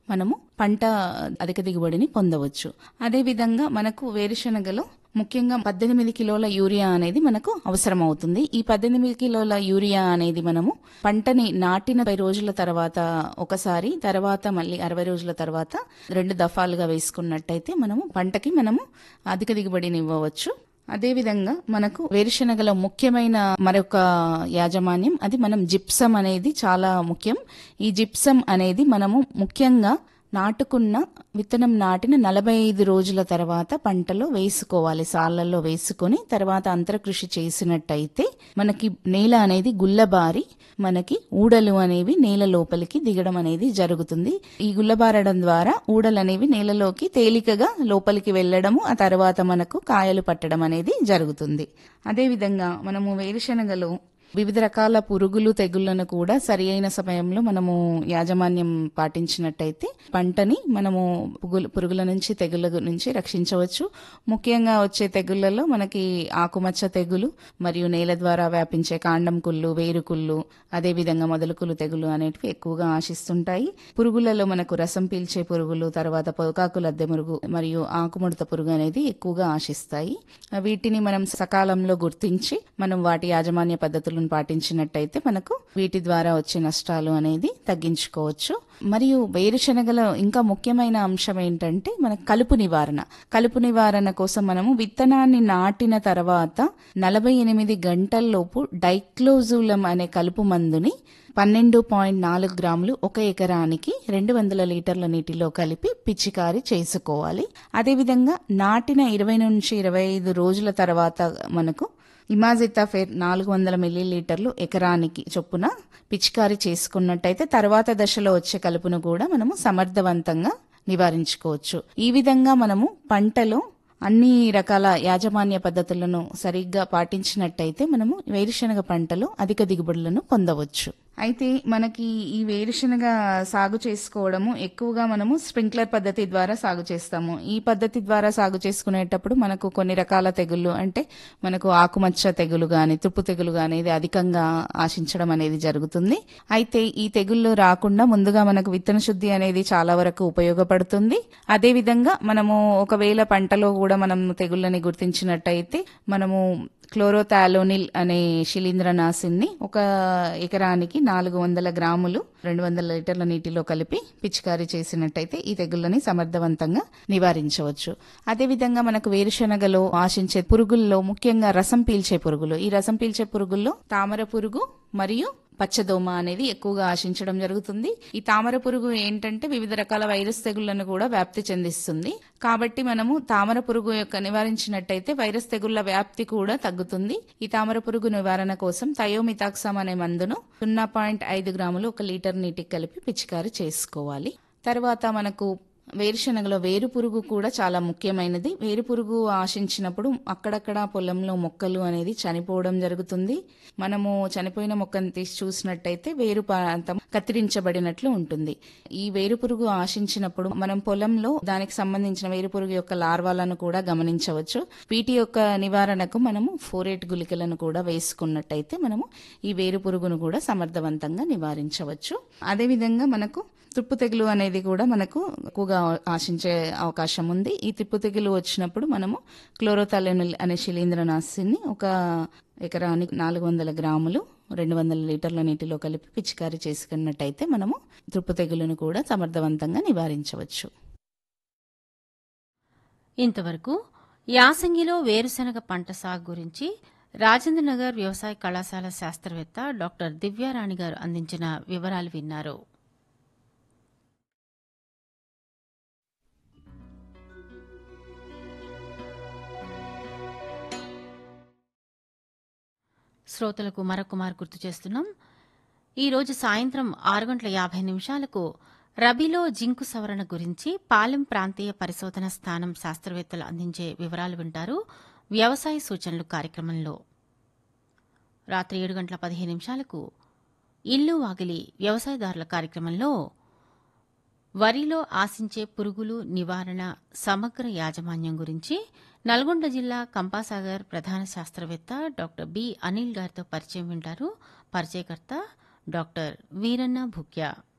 మనము పంట అధిక దిగుబడిని పొందవచ్చు. అదేవిధంగా మనకు వేరుశనగలో ముఖ్యంగా 18 కిలోల యూరియా అనేది మనకు అవసరం అవుతుంది. ఈ 18 కిలోల యూరియా అనేది మనము పంటని నాటిన 20 రోజుల తర్వాత ఒకసారి, తర్వాత మళ్ళీ 60 రోజుల తర్వాత 2 దఫాలుగా వేసుకున్నట్టయితే పంటకి అధిక దిగుబడిని ఇవ్వవచ్చు. అదేవిధంగా మనకు వేరుశనగలో ముఖ్యమైన మరొక యాజమాన్యం అది మనం జిప్సం అనేది చాలా ముఖ్యం. ఈ జిప్సం అనేది మనము ముఖ్యంగా నాటుకున్న విత్తనం నాటిన 45 రోజుల తర్వాత పంటలో వేసుకోవాలి. సాళ్లలో వేసుకొని తర్వాత అంతరకృషి చేసినట్టయితే మనకి నేల అనేది గుల్లబారి మనకి ఊడలు అనేవి నేల లోపలికి దిగడం అనేది జరుగుతుంది. ఈ గుల్లబారడం ద్వారా ఊడలు అనేవి నేలలోకి తేలికగా లోపలికి వెళ్లడము, ఆ తర్వాత మనకు కాయలు పట్టడం అనేది జరుగుతుంది. అదేవిధంగా మనము వేరుశనగలో వివిధ రకాల పురుగులు తెగుళ్లను కూడా సరి అయిన సమయంలో మనము యాజమాన్యం పాటించినట్టయితే పంటని మనము పురుగుల నుంచి తెగుళ్ళ నుంచి రక్షించవచ్చు. ముఖ్యంగా వచ్చే తెగుళ్లలో మనకి ఆకుమచ్చ తెగులు మరియు నేల ద్వారా వ్యాపించే కాండం కుళ్ళు, వేరుకుళ్ళు, అదేవిధంగా మొదలుకులు తెగులు అనేటివి ఎక్కువగా ఆశిస్తుంటాయి. పురుగులలో మనకు రసం పీల్చే పురుగులు, తర్వాత పొగాకు లద్దె పురుగు మరియు ఆకుముడత పురుగు అనేది ఎక్కువగా ఆశిస్తాయి. వీటిని మనం సకాలంలో గుర్తించి మనం వాటి యాజమాన్య పద్ధతులను పాటించినట్టయితే మనకు వీటి ద్వారా వచ్చే నష్టాలు అనేది తగ్గించుకోవచ్చు. మరియు వేరుశనగలో ఇంకా ముఖ్యమైన అంశం ఏంటంటే మన కలుపు నివారణ. కలుపు నివారణ కోసం మనము విత్తనాన్ని నాటిన తర్వాత 48 గంటల్లోపు డైక్లోజులం అనే కలుపు మందుని 12.4 గ్రాములు 1 ఎకరానికి 200 లీటర్ల నీటిలో కలిపి పిచికారీ చేసుకోవాలి. అదేవిధంగా నాటిన 20 నుంచి 25 రోజుల తర్వాత మనకు ఇమాజితాఫేర్ 400 మిల్లీలీటర్లు ఎకరానికి చొప్పున పిచికారీ చేసుకున్నట్టయితే తర్వాత దశలో వచ్చే కలుపును కూడా మనము సమర్థవంతంగా నివారించుకోవచ్చు. ఈ విధంగా మనము పంటలో అన్ని రకాల యాజమాన్య పద్ధతులను సరిగ్గా పాటించినట్టయితే మనము వేరుశనగ పంటలో అధిక దిగుబడులను పొందవచ్చు. అయితే మనకి ఈ వేరుశనగ సాగు చేసుకోవడము ఎక్కువగా మనము స్ప్రింక్లర్ పద్ధతి ద్వారా సాగు చేస్తాము. ఈ పద్ధతి ద్వారా సాగు చేసుకునేటప్పుడు మనకు కొన్ని రకాల తెగుళ్ళు అంటే మనకు ఆకుమచ్చ తెగులు గాని, తుప్పు తెగులు గాని ఇది అధికంగా ఆశించడం అనేది జరుగుతుంది. అయితే ఈ తెగుళ్ళు రాకుండా ముందుగా మనకు విత్తన శుద్ధి అనేది చాలా వరకు ఉపయోగపడుతుంది. అదేవిధంగా మనము ఒకవేళ పంటలో కూడా మనం తెగుళ్ళని గుర్తించినట్టయితే మనము క్లోరోథాలోనిల్ అనే శిలీంద్రనాశిని 1 ఎకరానికి 400 గ్రాములు 200 లీటర్ల నీటిలో కలిపి పిచికారీ చేసినట్టయితే ఈ తెగుళ్ళని సమర్థవంతంగా నివారించవచ్చు. అదేవిధంగా మనకు వేరుశనగలో ఆశించే పురుగుల్లో ముఖ్యంగా రసం పీల్చే పురుగులు. ఈ రసం పీల్చే పురుగుల్లో తామర పురుగు మరియు పచ్చదోమ అనేది ఎక్కువగా ఆశించడం జరుగుతుంది. ఈ తామర పురుగు ఏంటంటే వివిధ రకాల వైరస్ తెగుళ్లను కూడా వ్యాప్తి చెందిస్తుంది. కాబట్టి మనము తామర పురుగు నివారించినట్టయితే వైరస్ తెగుళ్ల వ్యాప్తి కూడా తగ్గుతుంది. ఈ తామర పురుగు నివారణ కోసం థయోమితాక్సామ్ అనే మందును 0.5 గ్రాములు 1 లీటర్ నీటికి కలిపి పిచికారీ చేసుకోవాలి. తర్వాత మనకు వేరుశనగలో వేరు పురుగు కూడా చాలా ముఖ్యమైనది. వేరు పురుగు ఆశించినప్పుడు అక్కడక్కడ పొలంలో మొక్కలు అనేది చనిపోవడం జరుగుతుంది. మనము చనిపోయిన మొక్కను తీసి చూసినట్టయితే వేరు ప్రాంతం కత్తిరించబడినట్లు ఉంటుంది. ఈ వేరు పురుగు ఆశించినప్పుడు మనం పొలంలో దానికి సంబంధించిన వేరు పురుగు యొక్క లార్వాలను కూడా గమనించవచ్చు. వీటి యొక్క నివారణకు మనము ఫోరేట్ గుళికలను కూడా వేసుకున్నట్టయితే మనము ఈ వేరు పురుగును కూడా సమర్థవంతంగా నివారించవచ్చు. అదేవిధంగా మనకు తుప్పు తెగులు అనేది కూడా మనకు ఎక్కువగా ఆశించే అవకాశం ఉంది. ఈ తుప్పు తెగులు వచ్చినప్పుడు మనము క్లోరోథాలోనిల్ అనే శిలీంద్రనాశిని 1 ఎకరానికి 400 గ్రాములు 200 లీటర్ల నీటిలో కలిపి పిచికారీ చేసుకున్నట్టయితే మనము తుప్పు తెగులును కూడా సమర్థవంతంగా నివారించవచ్చు. ఇంతవరకు యాసంగిలో వేరుశనగ పంట సాగు గురించి రాజేంద్రనగర్ వ్యవసాయ కళాశాల శాస్త్రవేత్త డాక్టర్ దివ్యారాణి గారు అందించిన వివరాలు విన్నారు. శ్రోతలకు మరొకమారు గుర్తు చేస్తున్నాం. ఈరోజు సాయంత్రం 6:50 రబీలో జింకు సవరణ గురించి పాలెం ప్రాంతీయ పరిశోధన స్థానం శాస్త్రవేత్తలు అందించే వివరాలు వింటారు వ్యవసాయ సూచనలు కార్యక్రమంలో. రాత్రి 7:15 ఇల్లు వాకిలి వ్యవసాయదారుల కార్యక్రమంలో వరిలో ఆశించే పురుగులు నివారణ సమగ్ర యాజమాన్యం గురించి నల్గొండ జిల్లా కంపాసాగర్ ప్రధాన శాస్త్రవేత్త డాక్టర్ బి అనిల్ గారితో పరిచయం వింటారు. పరిచయకర్త డాక్టర్ వీరన్న భుక్యా.